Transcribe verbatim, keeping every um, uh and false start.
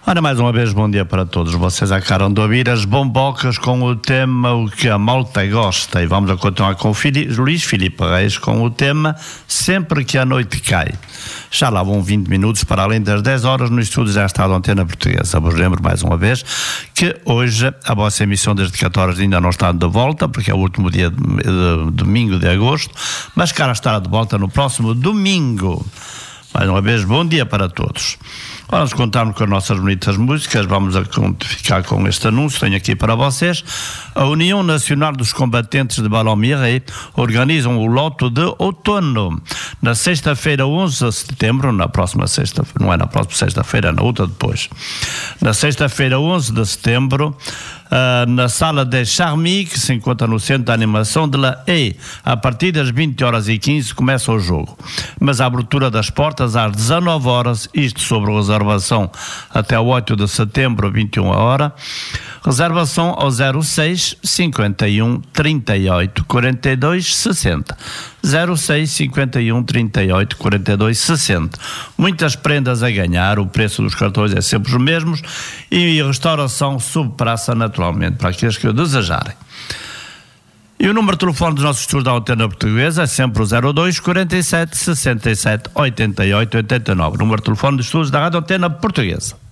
Ora, mais uma vez, bom dia para todos. Vocês acabaram de ouvir as bombocas com o tema O que a malta gosta. E vamos a continuar com o Fili- Luís Filipe Reis com o tema Sempre que a noite cai. Já lá vão vinte minutos para além das dez horas no estúdio já está a Antena Portuguesa. Vos lembro mais uma vez que hoje a vossa emissão das dezassete horas ainda não está de volta, porque é o último dia de, de, domingo de agosto, mas cara estará de volta no próximo domingo. Mais uma vez, bom dia para todos. Vamos contarmos com as nossas bonitas músicas, vamos a ficar com este anúncio, tenho aqui para vocês. A União Nacional dos Combatentes de Ballon-Miret organizam o Loto de Outono. Na sexta-feira, onze de setembro, na próxima sexta-feira, não é na próxima sexta-feira, é na outra depois. Na sexta-feira, onze de setembro, Uh, na sala de Charmy, que se encontra no Centro de Animação de La Haye. A partir das vinte horas e quinze começa o jogo. Mas a abertura das portas às dezanove horas, isto sobre reservação até o oito de setembro, vinte e uma horas. Reservação ao zero seis, cinquenta e um, trinta e oito, quarenta e dois, sessenta. zero seis, cinquenta e um, trinta e oito, quarenta e dois, sessenta. Muitas prendas a ganhar, o preço dos cartões é sempre os mesmos e a restauração subpraça naturalmente para aqueles que o desejarem. E o número de telefone dos nossos estudos da Antena Portuguesa é sempre o zero dois, quarenta e sete, sessenta e sete, oitenta e oito, oitenta e nove. Número de telefone dos estudos da Rádio Antena Portuguesa.